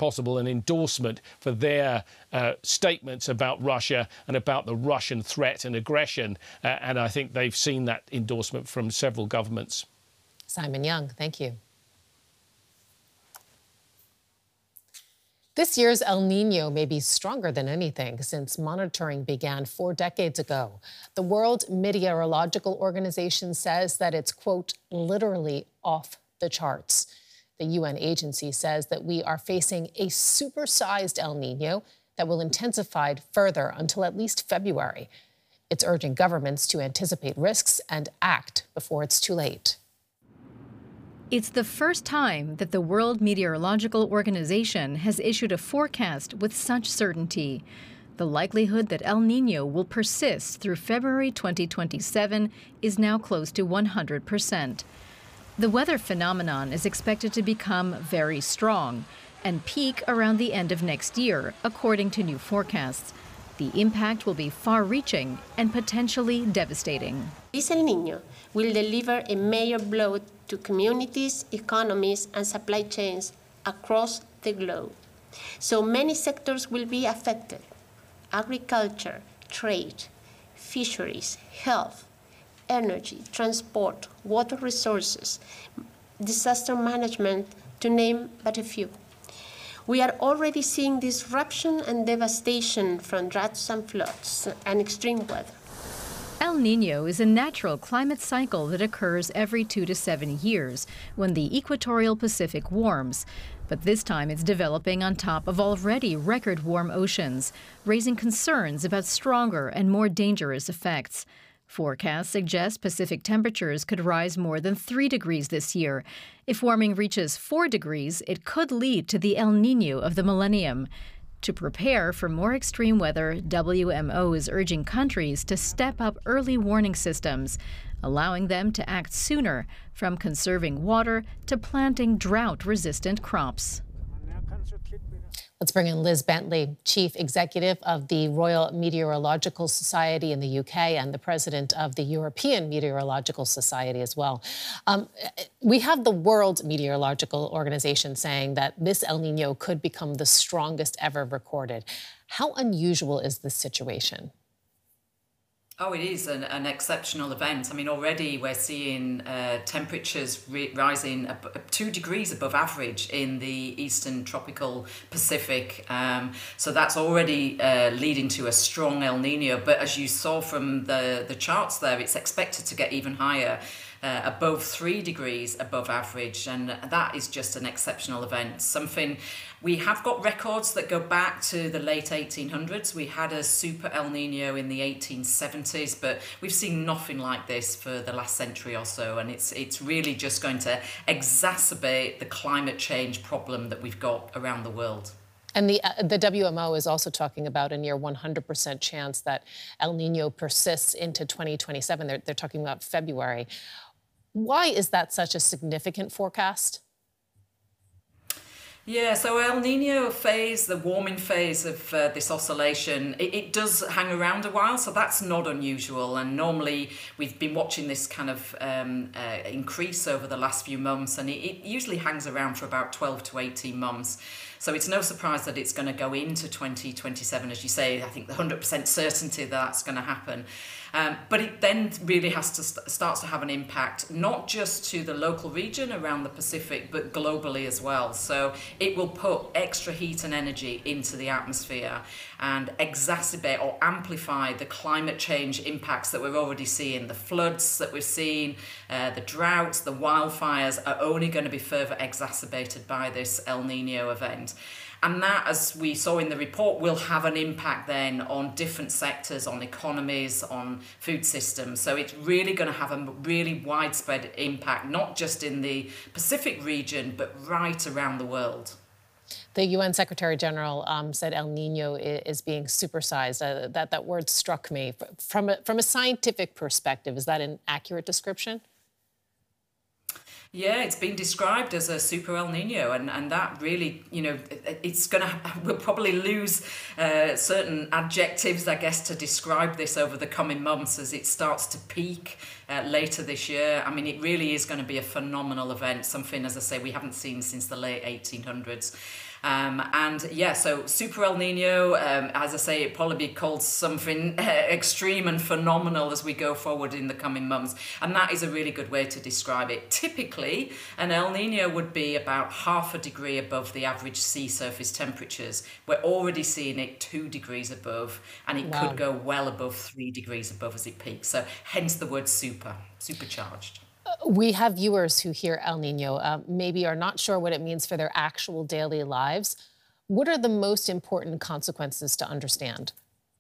possible, an endorsement for their statements about Russia and about the Russian threat and aggression. And I think they've seen that endorsement from several governments. Simon Young, thank you. This year's El Niño may be stronger than anything since monitoring began 4 decades ago. The World Meteorological Organization says that it's, quote, literally off the charts. The UN agency says that we are facing a supersized El Niño that will intensify further until at least February. It's urging governments to anticipate risks and act before it's too late. It's the first time that the World Meteorological Organization has issued a forecast with such certainty. The likelihood that El Niño will persist through February 2027 is now close to 100%. The weather phenomenon is expected to become very strong and peak around the end of next year, according to new forecasts. The impact will be far-reaching and potentially devastating. This El Niño will deliver a major blow to communities, economies, and supply chains across the globe. So many sectors will be affected: agriculture, trade, fisheries, health, energy, transport, water resources, disaster management, to name but a few. We are already seeing disruption and devastation from droughts and floods and extreme weather. El Niño is a natural climate cycle that occurs every 2 to 7 years when the equatorial Pacific warms. But this time it's developing on top of already record warm oceans, raising concerns about stronger and more dangerous effects. Forecasts suggest Pacific temperatures could rise more than 3 degrees this year. If warming reaches 4 degrees, it could lead to the El Niño of the millennium. To prepare for more extreme weather, WMO is urging countries to step up early warning systems, allowing them to act sooner, from conserving water to planting drought-resistant crops. Let's bring in Liz Bentley, Chief Executive of the Royal Meteorological Society in the UK and the President of the European Meteorological Society as well. We have the World Meteorological Organization saying that this El Niño could become the strongest ever recorded. How unusual is this situation? Oh, it is an exceptional event. I mean, already we're seeing temperatures rising 2 degrees above average in the eastern tropical Pacific. So that's already leading to a strong El Niño. But as you saw from the charts there, it's expected to get even higher. Above 3 degrees above average, and that is just an exceptional event. Something we have got records that go back to the late 1800s. We had a super El Niño in the 1870s, but we've seen nothing like this for the last century or so, and it's really just going to exacerbate the climate change problem that we've got around the world. And the WMO is also talking about a near 100% chance that El Niño persists into 2027. They're talking about February. Why is that such a significant forecast? Yeah, so El Niño phase, the warming phase of this oscillation, it does hang around a while, so that's not unusual. And normally we've been watching this kind of increase over the last few months, and it usually hangs around for about 12 to 18 months. So it's no surprise that it's going to go into 2027, as you say. I think the 100% certainty that's going to happen. But it then really has to starts to have an impact, not just to the local region around the Pacific, but globally as well. So it will put extra heat and energy into the atmosphere and exacerbate or amplify the climate change impacts that we're already seeing. The floods that we're seeing, the droughts, the wildfires are only going to be further exacerbated by this El Niño event. And that, as we saw in the report, will have an impact then on different sectors, on economies, on food systems. So it's really going to have a really widespread impact, not just in the Pacific region, but right around the world. The UN Secretary General said El Niño is being supersized. That word struck me. From a scientific perspective, is that an accurate description? Yeah, it's been described as a super El Niño, and that really, you know, we'll probably lose certain adjectives, I guess, to describe this over the coming months as it starts to peak later this year. I mean, it really is going to be a phenomenal event, something, as I say, we haven't seen since the late 1800s. And yeah, so Super El Nino, as I say, it'll probably be called something extreme and phenomenal as we go forward in the coming months. And that is a really good way to describe it. Typically, an El Nino would be about 0.5 degree above the average sea surface temperatures. We're already seeing it 2 degrees above, and it could go well above 3 degrees above as it peaks. So hence the word supercharged. We have viewers who hear El Nino, maybe are not sure what it means for their actual daily lives. What are the most important consequences to understand?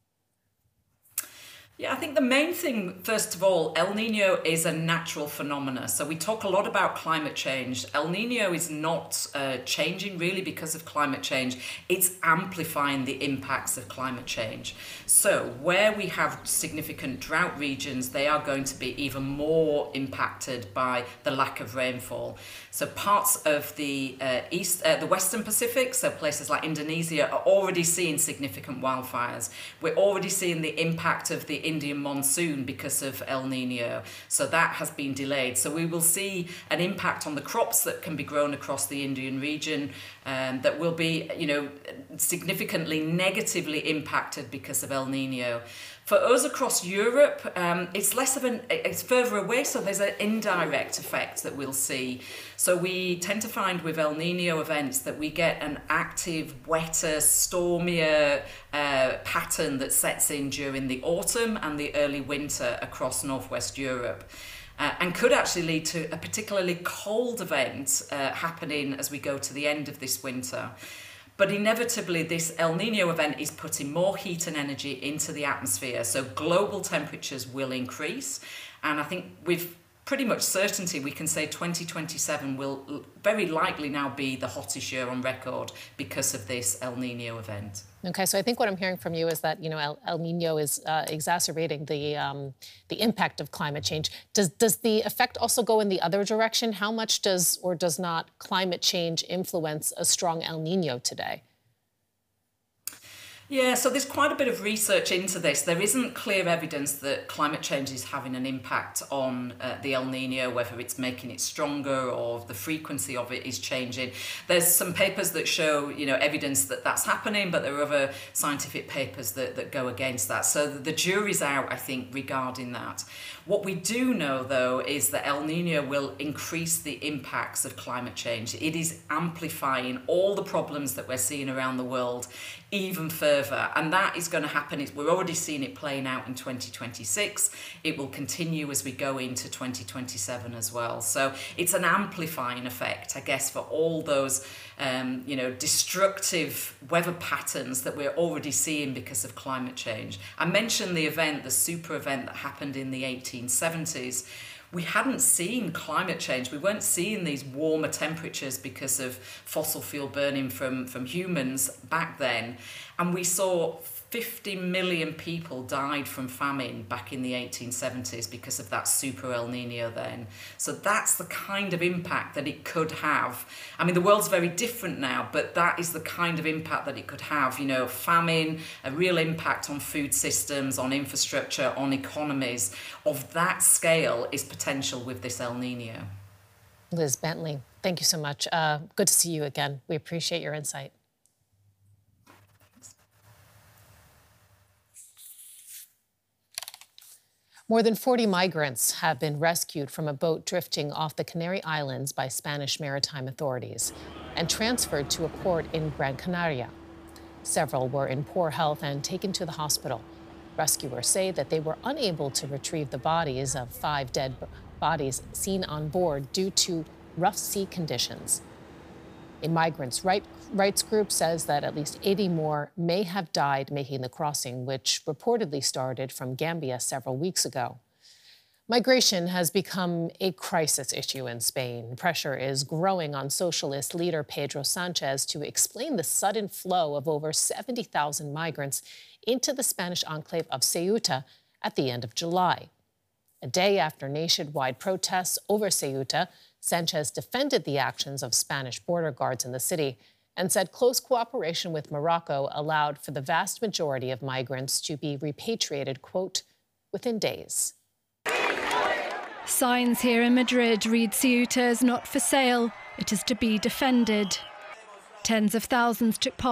Yeah, I think the main thing, first of all, El Nino is a natural phenomenon. So we talk a lot about climate change. El Nino is not changing really because of climate change. It's amplifying the impacts of climate change. So where we have significant drought regions, they are going to be even more impacted by the lack of rainfall. So parts of the the Western Pacific, so places like Indonesia, are already seeing significant wildfires. We're already seeing the impact of the Indian monsoon because of El Nino. So that has been delayed. So we will see an impact on the crops that can be grown across the Indian region that will be, significantly negatively impacted because of El Nino. For us across Europe, it's further away, so there's an indirect effect that we'll see. So we tend to find with El Nino events that we get an active, wetter, stormier pattern that sets in during the autumn and the early winter across Northwest Europe. And could actually lead to a particularly cold event happening as we go to the end of this winter. But inevitably, this El Nino event is putting more heat and energy into the atmosphere. So global temperatures will increase. And I think with pretty much certainty, we can say 2027 will very likely now be the hottest year on record because of this El Nino event. Okay, so I think what I'm hearing from you is that, El Nino is exacerbating the impact of climate change. Does the effect also go in the other direction? How much does or does not climate change influence a strong El Nino today? Yeah, so there's quite a bit of research into this. There isn't clear evidence that climate change is having an impact on the El Nino, whether it's making it stronger or the frequency of it is changing. There's some papers that show, evidence that that's happening, but there are other scientific papers that go against that. So the jury's out, I think, regarding that. What we do know, though, is that El Nino will increase the impacts of climate change. It is amplifying all the problems that we're seeing around the world even further. And that is going to happen. We're already seeing it playing out in 2026. It will continue as we go into 2027 as well. So it's an amplifying effect, I guess, for all those destructive weather patterns that we're already seeing because of climate change. I mentioned the super event that happened in the 1870s. We hadn't seen climate change. We weren't seeing these warmer temperatures because of fossil fuel burning from humans back then. And we saw 50 million people died from famine back in the 1870s because of that super El Nino then. So that's the kind of impact that it could have. I mean, the world's very different now, but that is the kind of impact that it could have. Famine, a real impact on food systems, on infrastructure, on economies of that scale is potential with this El Nino. Liz Bentley, thank you so much. Good to see you again. We appreciate your insight. More than 40 migrants have been rescued from a boat drifting off the Canary Islands by Spanish maritime authorities and transferred to a port in Gran Canaria. Several were in poor health and taken to the hospital. Rescuers say that they were unable to retrieve the bodies of 5 dead bodies seen on board due to rough sea conditions. A migrants' rights group says that at least 80 more may have died making the crossing, which reportedly started from Gambia several weeks ago. Migration has become a crisis issue in Spain. Pressure is growing on socialist leader Pedro Sanchez to explain the sudden flow of over 70,000 migrants into the Spanish enclave of Ceuta at the end of July. A day after nationwide protests over Ceuta, Sanchez defended the actions of Spanish border guards in the city and said close cooperation with Morocco allowed for the vast majority of migrants to be repatriated, quote, within days. Signs here in Madrid read Ceuta is not for sale. It is to be defended. Tens of thousands took part